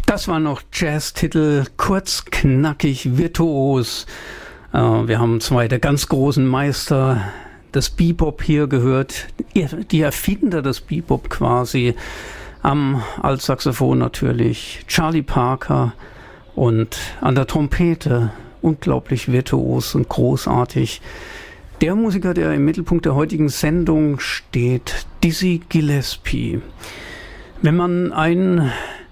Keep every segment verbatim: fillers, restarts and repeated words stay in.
Das war noch Jazztitel, kurz, knackig, virtuos. Äh, wir haben zwei der ganz großen Meister des Bebop hier gehört, die Erfinder des Bebop quasi, am Altsaxophon natürlich Charlie Parker und an der Trompete, unglaublich virtuos und großartig, der Musiker, der im Mittelpunkt der heutigen Sendung steht, Dizzy Gillespie. Wenn man einen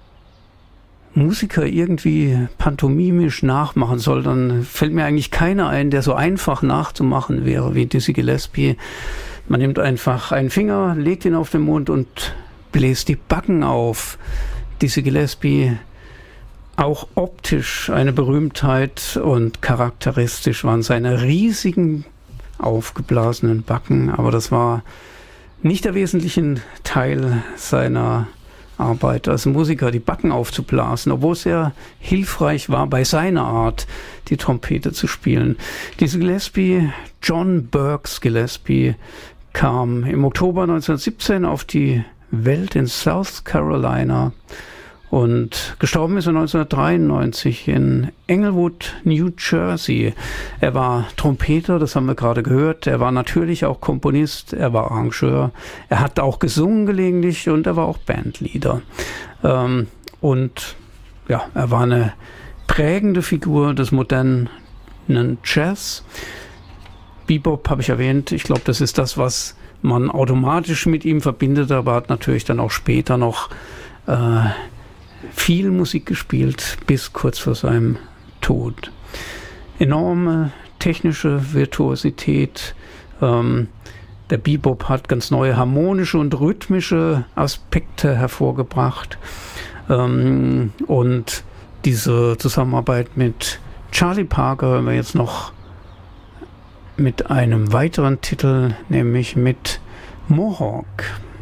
Musiker irgendwie pantomimisch nachmachen soll, dann fällt mir eigentlich keiner ein, der so einfach nachzumachen wäre wie Dizzy Gillespie. Man nimmt einfach einen Finger, legt ihn auf den Mund und bläst die Backen auf. Dizzy Gillespie, auch optisch eine Berühmtheit, und charakteristisch waren seine riesigen aufgeblasenen Backen, aber das war nicht der wesentliche Teil seiner Arbeit als Musiker, die Backen aufzublasen, obwohl es sehr hilfreich war bei seiner Art, die Trompete zu spielen. Dizzy Gillespie, John Burks Gillespie, kam im Oktober neunzehnhundertsiebzehn auf die Welt in South Carolina und gestorben ist er neunzehnhundertdreiundneunzig in Englewood, New Jersey. Er war Trompeter, das haben wir gerade gehört. Er war natürlich auch Komponist, er war Arrangeur. Er hat auch gesungen gelegentlich und er war auch Bandleader. Ähm, und ja, er war eine prägende Figur des modernen Jazz. Bebop habe ich erwähnt. Ich glaube, das ist das, was man automatisch mit ihm verbindet, aber hat natürlich dann auch später noch äh, viel Musik gespielt, bis kurz vor seinem Tod. Enorme technische Virtuosität. Ähm, der Bebop hat ganz neue harmonische und rhythmische Aspekte hervorgebracht. Ähm, und diese Zusammenarbeit mit Charlie Parker hören wir jetzt noch mit einem weiteren Titel, nämlich mit Mohawk.